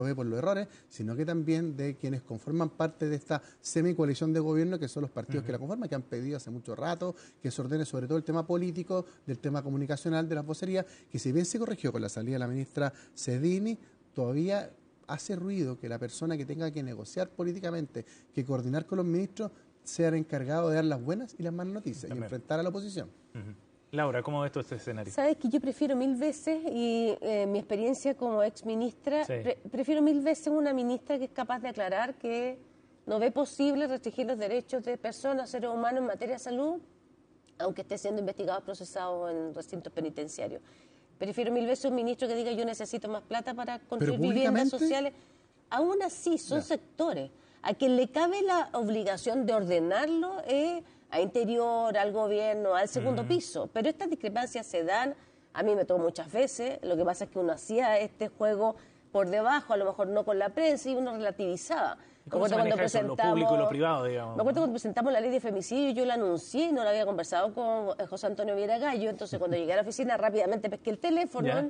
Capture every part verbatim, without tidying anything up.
por los errores, sino que también de quienes conforman parte de esta semi-coalición de gobierno, que son los partidos uh-huh. que la conforman, que han pedido hace mucho rato que se ordene sobre todo el tema político, del tema comunicacional, de las vocerías, que si bien se corrigió con la salida de la ministra Cedini, todavía hace ruido que la persona que tenga que negociar políticamente, que coordinar con los ministros, sea el encargado de dar las buenas y las malas noticias también. Y enfrentar a la oposición. Uh-huh. Laura, ¿cómo ves tú este escenario? Sabes que yo prefiero mil veces, y eh, mi experiencia como ex ministra, sí. pre prefiero mil veces una ministra que es capaz de aclarar que no ve posible restringir los derechos de personas, seres humanos en materia de salud, aunque esté siendo investigado, procesado en recintos penitenciarios. Prefiero mil veces un ministro que diga yo necesito más plata para construir viviendas sociales. Aún así, son ya. sectores. A quien le cabe la obligación de ordenarlo es a Interior, al gobierno, al segundo uh-huh. piso. Pero estas discrepancias se dan, a mí me tocó muchas veces, lo que pasa es que uno hacía este juego por debajo, a lo mejor no con la prensa, y uno relativizaba. ¿Cómo se maneja eso, lo público y lo privado, digamos? Me acuerdo cuando presentamos la ley de femicidio, yo la anuncié y no la había conversado con José Antonio Viera Gallo, entonces cuando llegué a la oficina rápidamente pesqué el teléfono, ¿ya?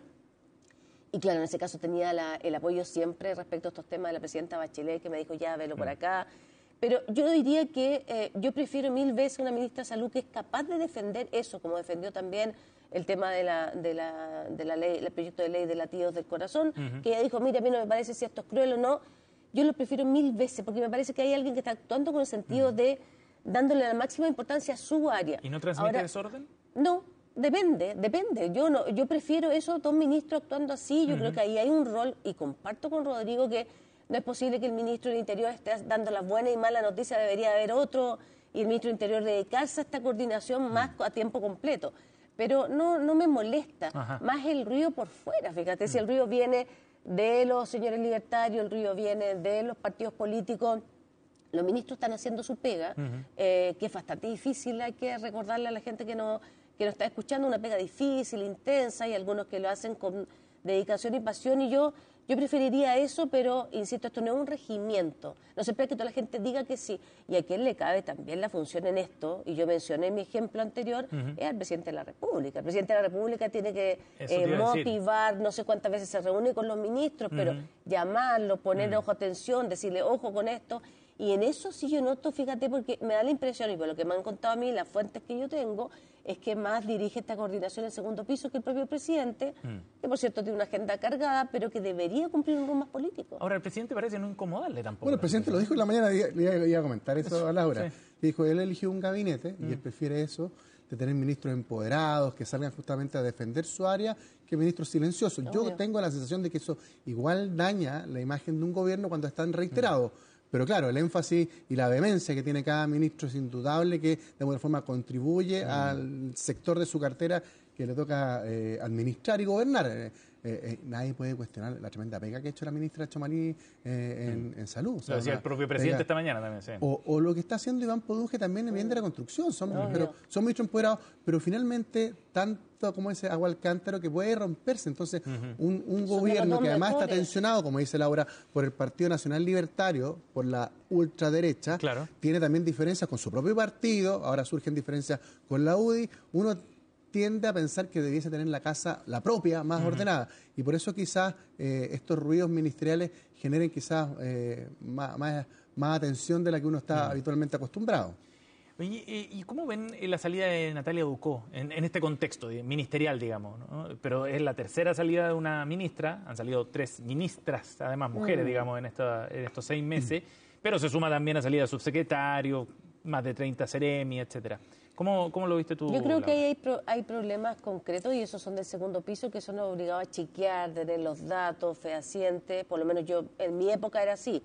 Y claro, en ese caso tenía la, el apoyo siempre respecto a estos temas de la presidenta Bachelet, que me dijo ya, velo por acá. Pero yo diría que eh, yo prefiero mil veces una ministra de Salud que es capaz de defender eso, como defendió también el tema de la, de la, de la ley, el proyecto de ley de latidos del corazón, uh-huh. que ella dijo, mira, a mí no me parece si esto es cruel o no. Yo lo prefiero mil veces, porque me parece que hay alguien que está actuando con el sentido uh-huh. de dándole la máxima importancia a su área. ¿Y no transmite Ahora, desorden? No, depende, depende. Yo no, yo prefiero eso, dos ministros actuando así. Yo uh-huh. creo que ahí hay un rol, y comparto con Rodrigo que no es posible que el ministro del Interior esté dando las buenas y malas noticias, debería haber otro, y el ministro del Interior dedicarse a esta coordinación más a tiempo completo. Pero no, no me molesta, Ajá. más el ruido por fuera, fíjate, uh-huh. si el ruido viene de los señores libertarios, el ruido viene de los partidos políticos, los ministros están haciendo su pega, uh-huh. eh, que es bastante difícil, hay que recordarle a la gente que no, que nos está escuchando, una pega difícil, intensa, y algunos que lo hacen con dedicación y pasión, y yo yo preferiría eso, pero insisto, esto no es un regimiento, no se espera que toda la gente diga que sí, y a quien le cabe también la función en esto, y yo mencioné mi ejemplo anterior, uh-huh. es al presidente de la República. El presidente de la República tiene que eh, motivar, no sé cuántas veces se reúne con los ministros, uh-huh. pero llamarlo, poner uh-huh. ojo atención, decirle ojo con esto. Y en eso sí yo noto, fíjate, porque me da la impresión, y por lo que me han contado a mí, las fuentes que yo tengo, es que más dirige esta coordinación en el segundo piso que el propio presidente, mm. que por cierto tiene una agenda cargada, pero que debería cumplir un rol más político. Ahora, el presidente parece no incomodarle tampoco. Bueno, el presidente lo dijo en la mañana, le iba a comentar eso, eso a Laura. Sí. Dijo, él eligió un gabinete, mm. y él prefiere eso, de tener ministros empoderados, que salgan justamente a defender su área, que ministros silenciosos. Obvio. Yo tengo la sensación de que eso igual daña la imagen de un gobierno cuando están reiterados. Mm. Pero claro, el énfasis y la vehemencia que tiene cada ministro es indudable que de alguna forma contribuye mm. al sector de su cartera que le toca eh, administrar y gobernar. Eh, eh, nadie puede cuestionar la tremenda pega que ha hecho la ministra Txomaní eh, en, mm. en salud. O sea, lo decía el propio presidente pega, esta mañana también, sí. O, o lo que está haciendo Iván Poduje también en bien de la construcción. Son, no, pero, son ministros empoderados, pero finalmente tanto como ese agua al cántaro que puede romperse. Entonces, uh-huh. un, un gobierno que además está tensionado, como dice Laura, por el Partido Nacional Libertario, por la ultraderecha, claro. tiene también diferencias con su propio partido, ahora surgen diferencias con la U D I, uno tiende a pensar que debiese tener la casa, la propia, más uh-huh. ordenada. Y por eso quizás eh, estos ruidos ministeriales generen quizás eh, más, más, más atención de la que uno está uh-huh. habitualmente acostumbrado. Oye, ¿y cómo ven la salida de Natalia Ducó en, en este contexto ministerial, digamos, ¿no? Pero es la tercera salida de una ministra, han salido tres ministras, además mujeres, uh-huh. digamos, en, esta, en estos seis meses, uh-huh. pero se suma también a salida de subsecretario, más de treinta seremi, etcétera. ¿Cómo, ¿Cómo lo viste tú? Yo creo que ahí hay, pro, hay problemas concretos, y esos son del segundo piso, que son obligados a chequear, tener los datos fehacientes, por lo menos yo, en mi época era así.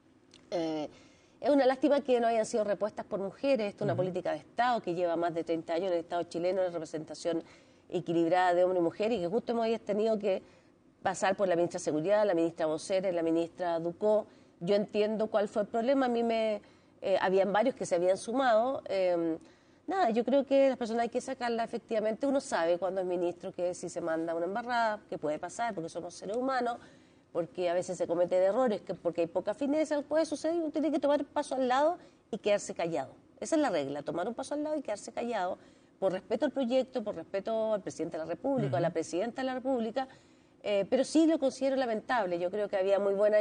Eh, es una lástima que no hayan sido repuestas por mujeres, esto es una uh-huh. política de Estado que lleva más de treinta años en el Estado chileno, de representación equilibrada de hombre y mujer, y que justo hemos tenido que pasar por la ministra de Seguridad, la ministra Vocera, la ministra Ducó. Yo entiendo cuál fue el problema, a mí me... Eh, habían varios que se habían sumado. Eh, nada, yo creo que las personas hay que sacarlas efectivamente. Uno sabe cuando es ministro que si se manda una embarrada, que puede pasar porque somos seres humanos, porque a veces se cometen errores, que porque hay poca fineza, puede suceder, uno tiene que tomar un paso al lado y quedarse callado. Esa es la regla, tomar un paso al lado y quedarse callado, por respeto al proyecto, por respeto al presidente de la República, uh-huh. a la presidenta de la República, Eh, pero sí lo considero lamentable. Yo creo que había muy buena